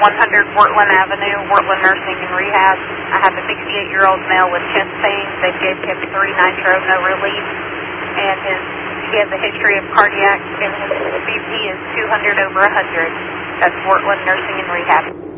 100 Wortland Avenue, Wortland Nursing and Rehab. I have a 68-year-old male with chest pain. They gave him 3 nitro, no relief, and he has a history of cardiac, and his BP is 200/100. That's Wortland Nursing and Rehab.